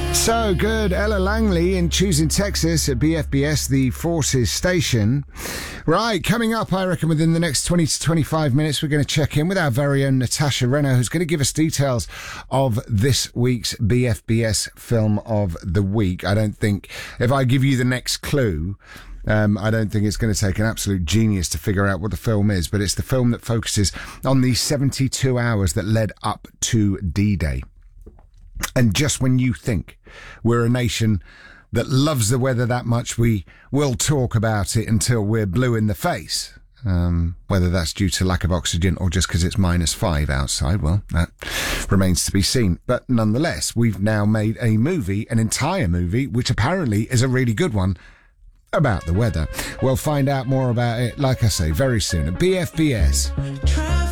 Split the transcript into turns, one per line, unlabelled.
So good. Ella Langley in Choosing Texas at BFBS, the Forces station. Right, coming up, I reckon within the next 20 to 25 minutes, we're going to check in with our very own Natasha Renner, who's going to give us details of this week's BFBS film of the week. I don't think, if I give you the next clue, I don't think it's going to take an absolute genius to figure out what the film is, but it's the film that focuses on the 72 hours that led up to D-Day. And just when you think we're a nation that loves the weather that much, we will talk about it until we're blue in the face. Whether that's due to lack of oxygen or just because it's -5 outside, well, that remains to be seen. But nonetheless, we've now made a movie, an entire movie, which apparently is a really good one, about the weather. We'll find out more about it, like I say, very soon at BFBS.